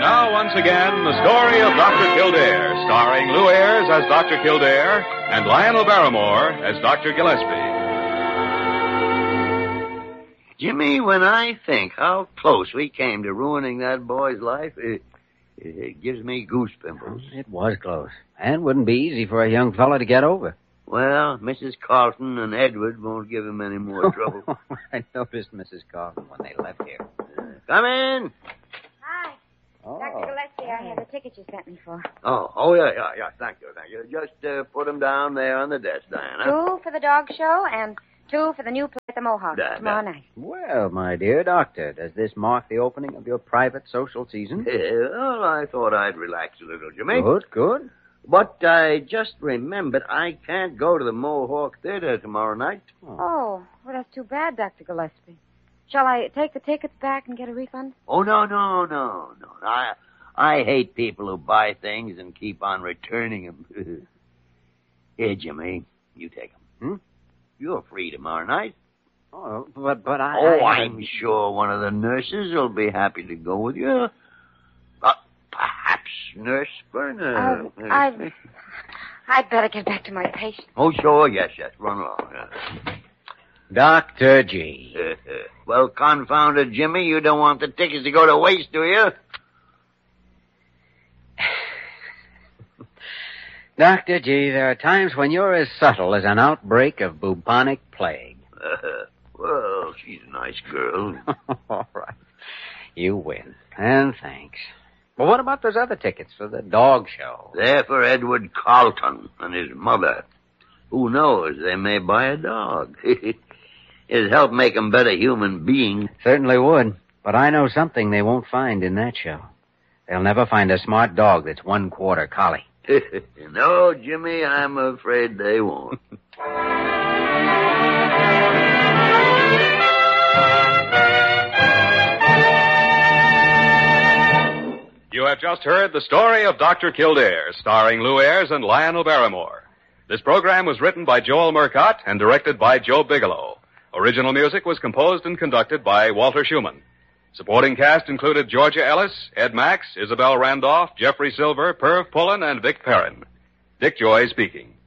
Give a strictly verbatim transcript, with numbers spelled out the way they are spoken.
Now, once again, the story of Doctor Kildare, starring Lou Ayres as Doctor Kildare and Lionel Barrymore as Doctor Gillespie. Jimmy, when I think how close we came to ruining that boy's life, it, it, it gives me goose pimples. It was close. And wouldn't be easy for a young fellow to get over. Well, Missus Carlton and Edward won't give him any more trouble. I noticed Missus Carlton when they left here. Uh, come in. Hi. Oh. Doctor Gillespie, I have the ticket you sent me for. Oh, oh yeah, yeah, yeah. Thank you, thank you. Just uh, put them down there on the desk, Diana. Two for the dog show and two for the new play at the Mohawk Da, tomorrow da. night. Well, my dear doctor, does this mark the opening of your private social season? Uh, well, I thought I'd relax a little, Jimmy. Good, good. But I just remembered I can't go to the Mohawk Theater tomorrow night. Oh. Oh, well, that's too bad, Doctor Gillespie. Shall I take the tickets back and get a refund? Oh, no, no, no, no. I I hate people who buy things and keep on returning them. Here, Jimmy, you take them. Hmm? You're free tomorrow night. Oh, but, but I... Oh, I... I'm sure one of the nurses will be happy to go with you. Uh, perhaps Nurse Berner. Uh, I've... I'd better get back to my patient. Oh, sure, yes, yes. Run along. Yeah. Doctor G. Well, confound it, Jimmy, you don't want the tickets to go to waste, do you? Doctor G, there are times when you're as subtle as an outbreak of bubonic plague. Uh, well, she's a nice girl. All right. You win. And thanks. Well, what about those other tickets for the dog show? They're for Edward Carlton and his mother. Who knows, they may buy a dog. It'd help make them better human beings. Certainly would. But I know something they won't find in that show. They'll never find a smart dog that's one-quarter collie. No, Jimmy, I'm afraid they won't. You have just heard the story of Doctor Kildare, starring Lou Ayres and Lionel Barrymore. This program was written by Joel Murcott and directed by Joe Bigelow. Original music was composed and conducted by Walter Schumann. Supporting cast included Georgia Ellis, Ed Max, Isabel Randolph, Jeffrey Silver, Perv Pullen, and Vic Perrin. Dick Joy speaking.